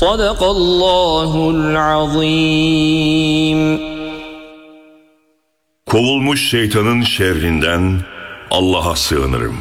Sadakallahul azim. Kovulmuş şeytanın şerrinden Allah'a sığınırım.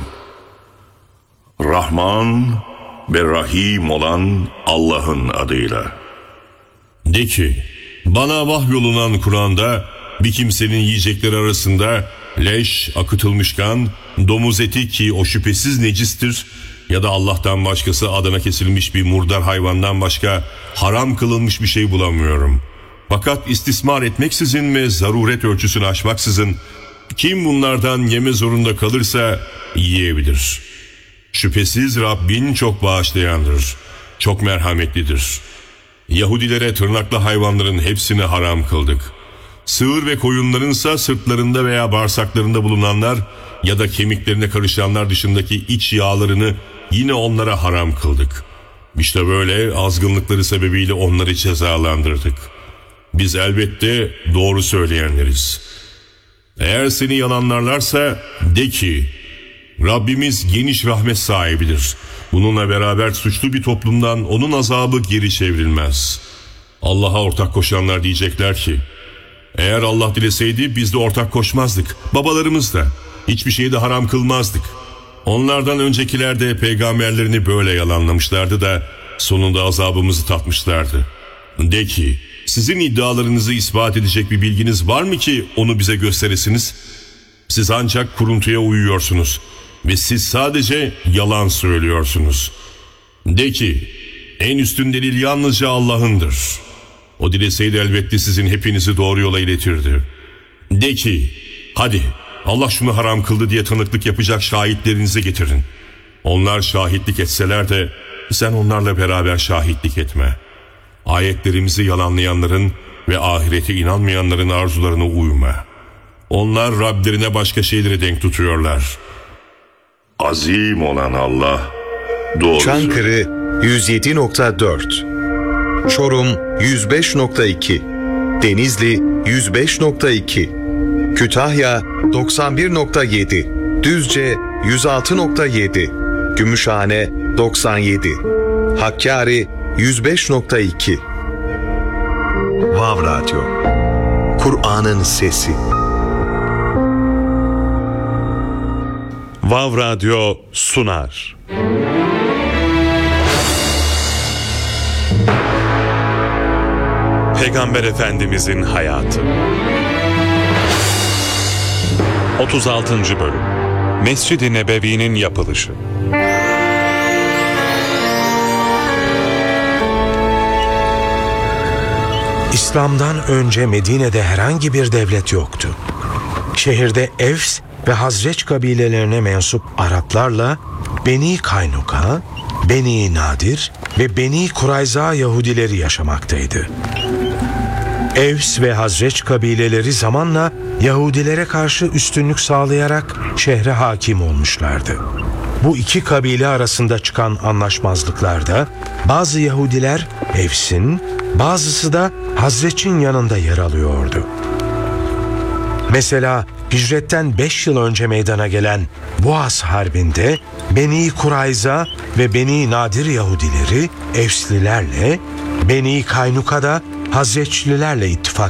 Rahman ve Rahim olan Allah'ın adıyla. De ki, bana vahyolunan Kur'an'da bir kimsenin yiyecekleri arasında leş, akıtılmış kan, domuz eti ki o şüphesiz necistir ya da Allah'tan başkası adına kesilmiş bir murdar hayvandan başka haram kılınmış bir şey bulamıyorum. Fakat istismar etmeksizin ve zaruret ölçüsünü aşmaksızın kim bunlardan yeme zorunda kalırsa yiyebilir. Şüphesiz Rabbin çok bağışlayandır, çok merhametlidir. Yahudilere tırnaklı hayvanların hepsini haram kıldık. Sığır ve koyunlarınsa sırtlarında veya bağırsaklarında bulunanlar ya da kemiklerine karışanlar dışındaki iç yağlarını yine onlara haram kıldık. İşte böyle azgınlıkları sebebiyle onları cezalandırdık. Biz elbette doğru söyleyenleriz. Eğer seni yalanlarlarsa de ki, Rabbimiz geniş rahmet sahibidir. Bununla beraber suçlu bir toplumdan onun azabı geri çevrilmez. Allah'a ortak koşanlar diyecekler ki, eğer Allah dileseydi biz de ortak koşmazdık. Babalarımız da hiçbir şeyi de haram kılmazdık. Onlardan öncekiler de peygamberlerini böyle yalanlamışlardı da sonunda azabımızı tatmışlardı. De ki, sizin iddialarınızı ispat edecek bir bilginiz var mı ki onu bize gösteresiniz? Siz ancak kuruntuya uyuyorsunuz ve siz sadece yalan söylüyorsunuz. De ki, en üstün delil yalnızca Allah'ındır. O dileseydi elbette sizin hepinizi doğru yola iletirdi. De ki, hadi Allah şunu haram kıldı diye tanıklık yapacak şahitlerinizi getirin. Onlar şahitlik etseler de sen onlarla beraber şahitlik etme. Ayetlerimizi yalanlayanların ve ahirete inanmayanların arzularına uyma. Onlar Rablerine başka şeyleri denk tutuyorlar. Azim olan Allah doğru. Çankırı 107.4, Çorum 105.2, Denizli 105.2, Kütahya 91.7, Düzce 106.7, Gümüşhane 97, Hakkari 105.2. Vav Radyo, Kur'an'ın sesi. Vav Radyo sunar. Peygamber Efendimizin hayatı. 36. bölüm. Mescid-i Nebevi'nin yapılışı. İslam'dan önce Medine'de herhangi bir devlet yoktu. Şehirde Evs ve Hazreç kabilelerine mensup Araplarla Beni Kaynuka, Beni Nadir ve Beni Kurayza Yahudileri yaşamaktaydı. Evs ve Hazreç kabileleri zamanla Yahudilere karşı üstünlük sağlayarak şehre hakim olmuşlardı. Bu iki kabile arasında çıkan anlaşmazlıklarda bazı Yahudiler Evs'in, bazısı da Hazreç'in yanında yer alıyordu. Mesela hicretten 5 yıl önce meydana gelen Boğaz Harbi'nde Beni Kurayza ve Beni Nadir Yahudileri Evslilerle, Beni Kaynuka'da Hazreçlilerle ittifak